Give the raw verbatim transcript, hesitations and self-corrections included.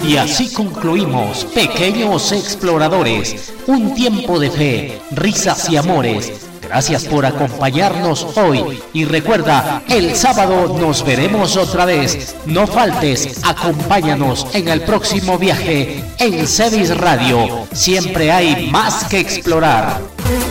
Y así concluimos, pequeños exploradores, un tiempo de fe, risas y amores. Gracias por acompañarnos hoy y recuerda, el sábado nos veremos otra vez. No faltes, acompáñanos en el próximo viaje en Cedis Radio. Siempre hay más que explorar.